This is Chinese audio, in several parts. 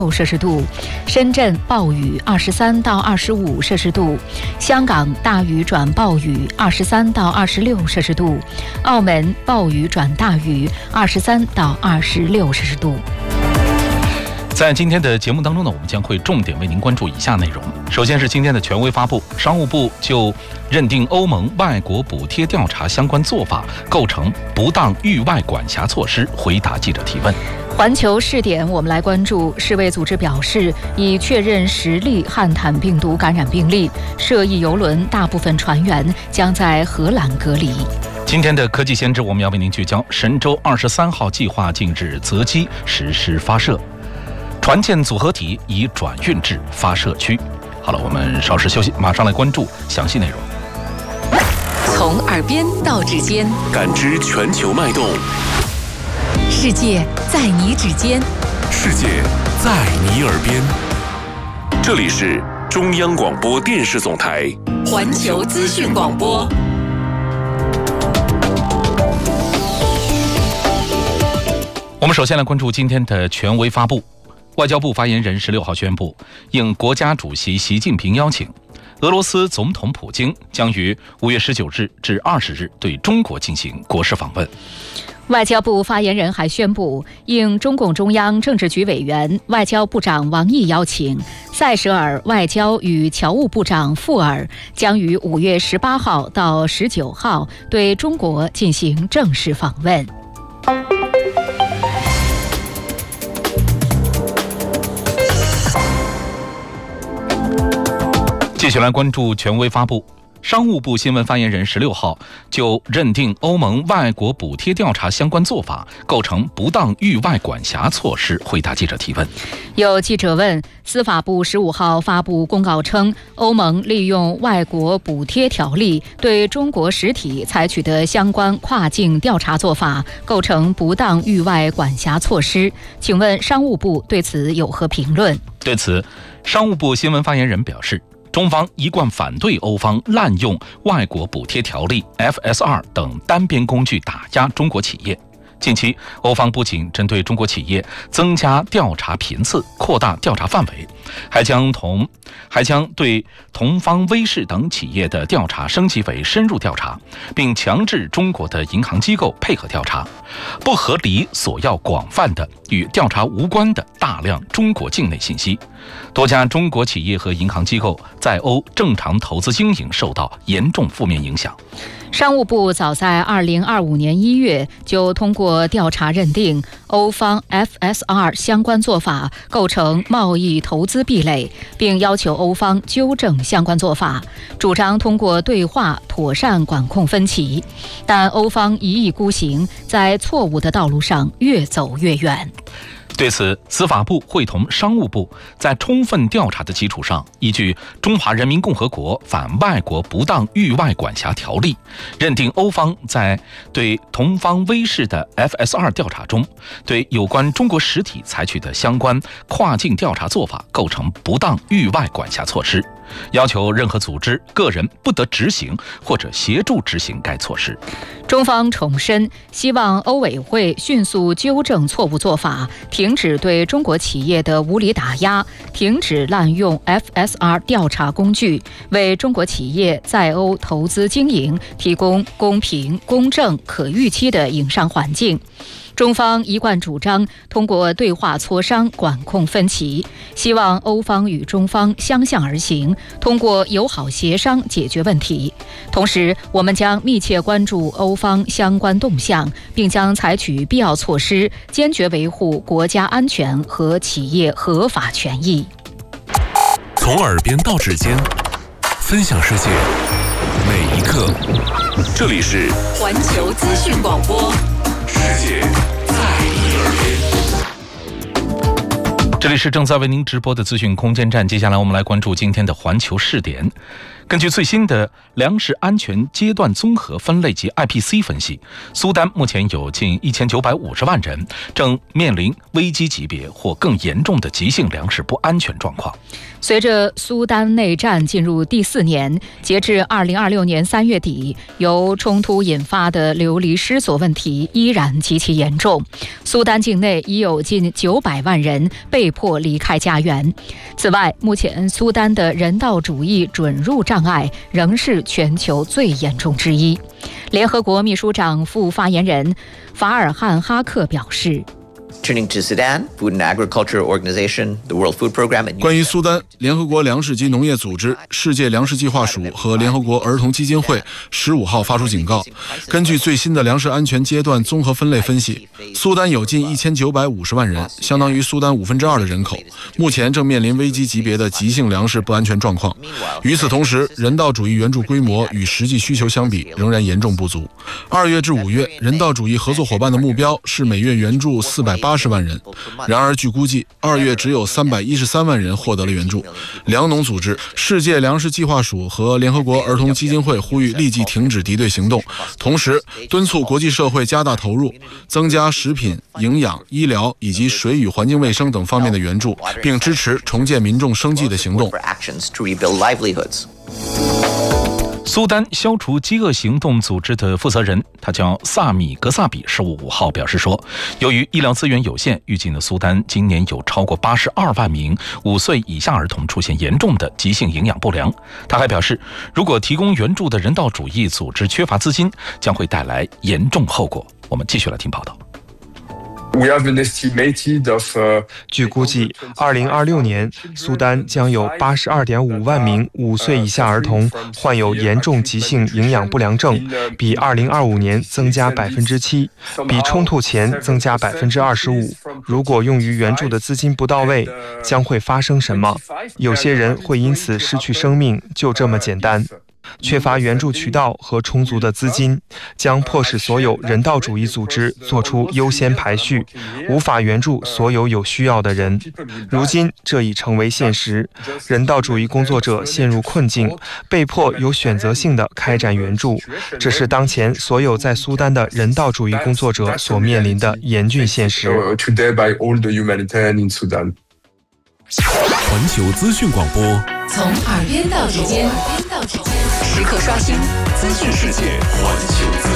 摄氏度，深圳暴雨23到25摄氏度，香港大雨转暴雨23到26摄氏度，澳门暴雨转大雨23到26摄氏度。 在今天的节目当中呢，我们将会重点为您关注以下内容。首先是今天的权威发布，商务部就认定欧盟外国补贴调查相关做法构成不当域外管辖措施，回答记者提问。 环球视点，我们来关注世卫组织表示，已确认10例汉坦病毒感染病例，涉疫邮轮大部分船员将在荷兰隔离。 今天的科技先知，我们要为您聚焦神舟23号计划近日择机实施发射，船舰组合体已转运至发射区。好了，我们稍事休息，马上来关注详细内容。 从耳边到指尖， 感知全球脉动。 世界在你指尖， 世界在你耳边。这里是中央广播电视总台环球资讯广播。 我们首先来关注今天的权威发布。外交部发言人16号宣布，应国家主席习近平邀请，俄罗斯总统普京将于5月19日至20日对中国进行国事访问。 外交部发言人还宣布，应中共中央政治局委员、外交部长王毅邀请，塞舌尔外交与侨务部长富尔将于5月18号到19号对中国进行正式访问。 继续来关注权威发布。商务部新闻发言人16号就认定欧盟外国补贴调查相关做法构成不当域外管辖措施，回答记者提问。 有记者问，司法部15号发布公告称，欧盟利用外国补贴条例对中国实体采取的相关跨境调查做法构成不当域外管辖措施，请问商务部对此有何评论？ 对此，商务部新闻发言人表示，中方一贯反对欧方滥用外国补贴条例 FSR 等单边工具打压中国企业。近期，欧方不仅针对中国企业增加调查频次、扩大调查范围，还将对同方威视等企业的调查升级为深入调查，并强制中国的银行机构配合调查，不合理索要广泛的与调查无关的大量中国境内信息。多家中国企业和银行机构在欧正常投资经营受到严重负面影响。 商务部早在2025年1月就通过调查认定欧方 FSR 相关做法构成贸易投资壁垒，并要求欧方纠正相关做法，主张通过对话妥善管控分歧。但欧方一意孤行，在错误的道路上越走越远。 对此，司法部会同商务部在充分调查的基础上，依据《中华人民共和国反外国不当域外管辖条例》，认定欧方在对同方威视的 FSR 调查中，对有关中国实体采取的相关跨境调查做法构成不当域外管辖措施，要求任何组织、个人不得执行或者协助执行该措施。 中方重申，希望欧委会迅速纠正错误做法，停止对中国企业的无理打压，停止滥用 FSR 调查工具，为中国企业在欧投资经营提供公平、公正、可预期的营商环境。中方一贯主张通过对话磋商管控分歧，希望欧方与中方相向而行，通过友好协商解决问题。同时，我们将密切关注欧方相关动向，并将采取必要措施，坚决维护国家安全和企业合法权益。 从耳边到指尖，分享世界每一刻。这里是环球资讯广播。 世界在你耳边。这里是正在为您直播的资讯空间站，接下来我们来关注今天的环球视点。 根据最新的粮食安全阶段综合分类及 IPC 分析，苏丹目前有近1950万人正面临危机级别或更严重的急性粮食不安全状况。 随着苏丹内战进入第4年，截至2026年3月底，由冲突引发的流离失所问题依然极其严重。苏丹境内已有近900万人被迫离开家园。此外，目前苏丹的人道主义准入障碍仍是全球最严重之一。联合国秘书长副发言人法尔汉·哈克表示， 关于苏丹，联合国粮食及农业组织、世界粮食计划署和联合国儿童基金会15号发出警告。根据最新的粮食安全阶段综合分类分析，苏丹有近1950万人，相当于苏丹2%的人口，目前正面临危机级别的急性粮食不安全状况。与此同时，人道主义援助规模与实际需求相比仍然严重不足。2月至5月，人道主义合作伙伴的目标是每月援助480万人。然而，据估计，2月只有313万人获得了援助。粮农组织、世界粮食计划署和联合国儿童基金会呼吁立即停止敌对行动，同时敦促国际社会加大投入，增加食品、营养、医疗以及水与环境卫生等方面的援助，并支持重建民众生计的行动。 苏丹消除饥饿行动组织的负责人，他叫萨米格萨比15号表示说，由于医疗资源有限，预计呢苏丹今年有超过82万名5岁以下儿童出现严重的急性营养不良。他还表示，如果提供援助的人道主义组织缺乏资金，将会带来严重后果。我们继续来听报道。 据估计，2026年苏丹将有82.5万名5岁以下儿童患有严重急性营养不良症，比2025年增加7%，比冲突前增加25%。如果用于援助的资金不到位，将会发生什么？有些人会因此失去生命，就这么简单。缺乏援助渠道和充足的资金，将迫使所有人道主义组织做出优先排序，无法援助所有有需要的人。如今这已成为现实，人道主义工作者陷入困境，被迫有选择性地开展援助，这是当前所有在苏丹的人道主义工作者所面临的严峻现实。 环球资讯广播， 从耳边到指尖，时刻刷新资讯世界。 环球资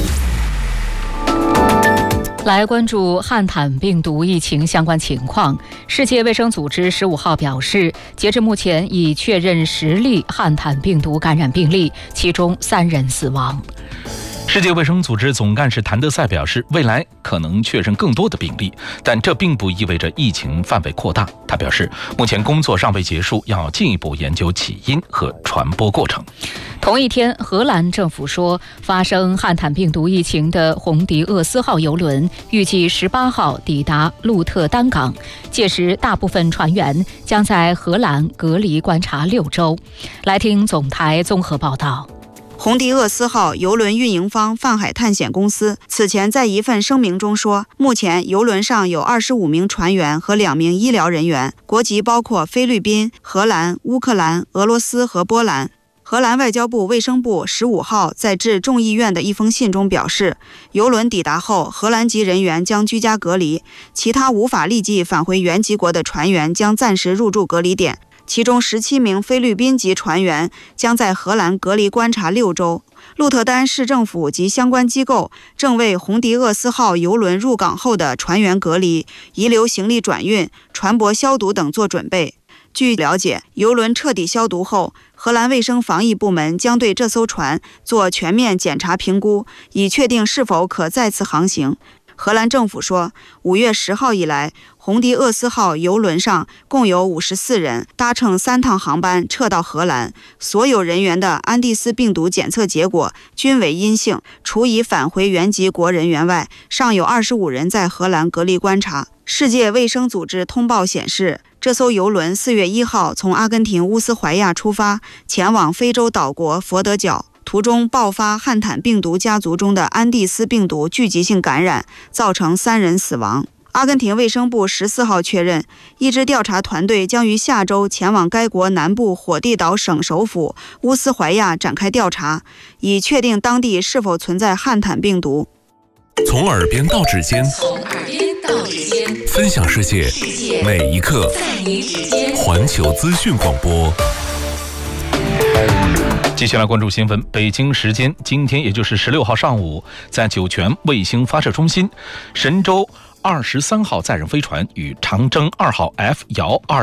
讯。 来关注汉坦病毒疫情相关情况。世界卫生组织15号表示，截至目前已确认10例汉坦病毒感染病例，其中3人死亡。 世界卫生组织总干事谭德赛表示，未来可能确认更多的病例，但这并不意味着疫情范围扩大。他表示，目前工作尚未结束，要进一步研究起因和传播过程。 同一天，荷兰政府说，发生汉坦病毒疫情的红迪厄斯号邮轮预计18号抵达鹿特丹港，届时大部分船员将在荷兰隔离观察6周。来听总台综合报道。 红迪厄斯号邮轮运营方泛海探险公司此前在一份声明中说，目前邮轮上有25名船员和2名医疗人员，国籍包括菲律宾、荷兰、乌克兰、俄罗斯和波兰。荷兰外交部卫生部15号在致众议院的一封信中表示，邮轮抵达后，荷兰籍人员将居家隔离，其他无法立即返回原籍国的船员将暂时入住隔离点。其中17名菲律宾籍船员将在荷兰隔离观察6周。鹿特丹市政府及相关机构正为红迪厄斯号邮轮入港后的船员隔离、遗留行李转运、船舶消毒等做准备。据了解，邮轮彻底消毒后，荷兰卫生防疫部门将对这艘船做全面检查评估，以确定是否可再次航行。荷兰政府说，5月10号以来，红迪厄斯号邮轮上共有54人搭乘3趟航班撤到荷兰，所有人员的安第斯病毒检测结果均为阴性，除已返回原籍国人员外，尚有25人在荷兰隔离观察。世界卫生组织通报显示，这艘邮轮4月1号从阿根廷乌斯怀亚出发，前往非洲岛国佛得角，途中爆发汉坦病毒家族中的安第斯病毒聚集性感染，造成3人死亡。 阿根廷卫生部14号确认，一支调查团队将于下周前往该国南部火地岛省首府乌斯怀亚展开调查，以确定当地是否存在汉坦病毒。 从耳边到指尖，分享世界，每一刻，环球资讯广播。 接下来关注新闻。北京时间今天，也就是16号上午，在酒泉卫星发射中心，神舟23号载人飞船与长征2号 F-2